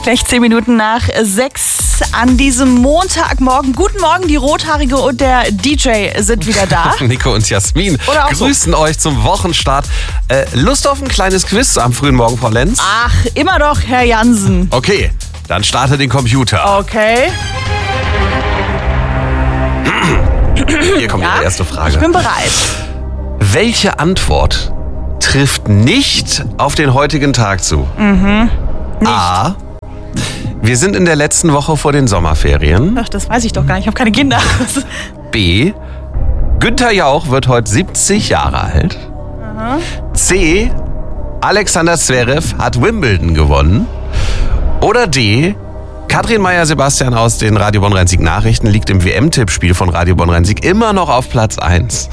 Gleich 10 Minuten nach 6 an diesem Montagmorgen. Guten Morgen, die Rothaarige und der DJ sind wieder da. Nico und Jasmin grüßen euch zum Wochenstart. Lust auf ein kleines Quiz am frühen Morgen, Frau Lenz? Ach, immer doch, Herr Jansen. Okay, dann starte den Computer. Okay. Hier kommt Ihre erste Frage. Ich bin bereit. Welche Antwort trifft nicht auf den heutigen Tag zu? Nicht. A. Wir sind in der letzten Woche vor den Sommerferien. Ach, das weiß ich doch gar nicht. Ich habe keine Kinder. B. Günther Jauch wird heute 70 Jahre alt. C. Alexander Zverev hat Wimbledon gewonnen. Oder D. Katrin Meyer-Sebastian aus den Radio Bonn-Rhein-Sieg Nachrichten liegt im WM-Tippspiel von Radio Bonn-Rhein-Sieg immer noch auf Platz 1.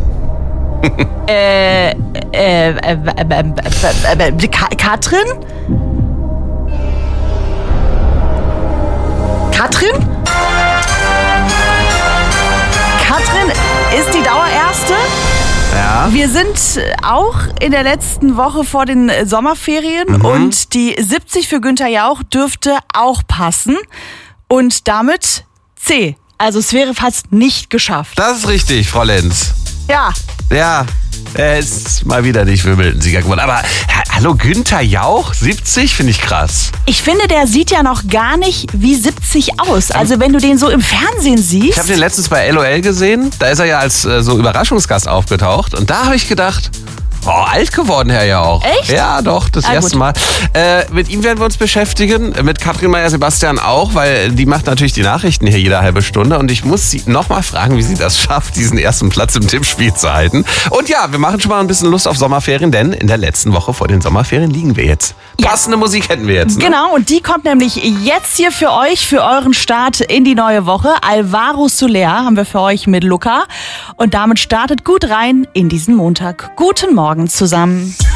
Katrin? Katrin? Katrin ist die Dauererste. Ja. Wir sind auch in der letzten Woche vor den Sommerferien und die 70 für Günther Jauch dürfte auch passen. Und damit C. Also Zverev hat es nicht geschafft. Das ist richtig, Frau Lenz. Ja. Ja, er ist mal wieder nicht Wimbledon-Sieger geworden. Aber hallo, Günther Jauch, 70, finde ich krass. Ich finde, der sieht ja noch gar nicht wie 70 aus. Also wenn du den so im Fernsehen siehst. Ich habe den letztens bei LOL gesehen. Da ist er ja als so Überraschungsgast aufgetaucht. Und da habe ich gedacht, alt geworden, Herr Jauch. Echt? Ja, doch, das erste Mal. Mit ihm werden wir uns beschäftigen. Mit Katrin Meyer-Sebastian auch, weil die macht natürlich die Nachrichten hier jede halbe Stunde. Und ich muss sie nochmal fragen, wie sie das schafft, diesen ersten Platz im Tippspiel zu halten. Und ja, wir machen schon mal ein bisschen Lust auf Sommerferien, denn in der letzten Woche vor den Sommerferien liegen wir jetzt. Ja. Passende Musik hätten wir jetzt. Ne? Genau, und die kommt nämlich jetzt hier für euch, für euren Start in die neue Woche. Alvaro Soler haben wir für euch mit Luca. Und damit startet gut rein in diesen Montag. Guten Morgen zusammen.